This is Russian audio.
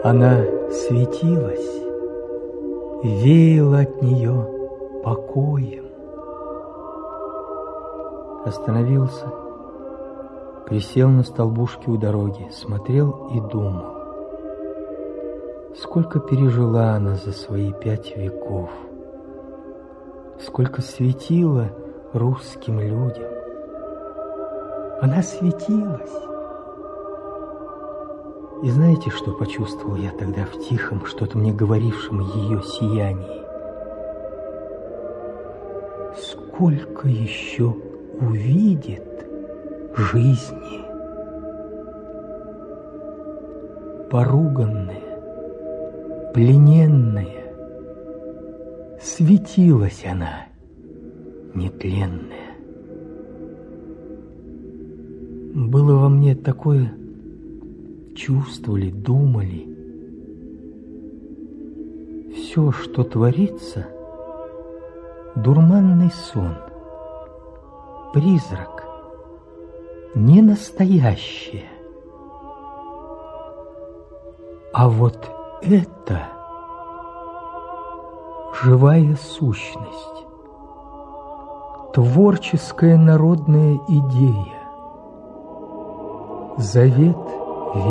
Она светилась, веяло от нее покоем. Остановился, присел на столбушке у дороги, смотрел и думал. Сколько пережила она за свои 5 веков, сколько светила русским людям. Она светилась. И знаете, что почувствовал я тогда в тихом, что-то мне говорившем ее сиянии? Сколько еще увидит жизни. Поруганная, плененная, светилась она, нетленная. Было во мне такое, чувствовали, думали. Все, что творится, дурманный сон, призрак, не настоящее. А вот это живая сущность, творческая народная идея, завет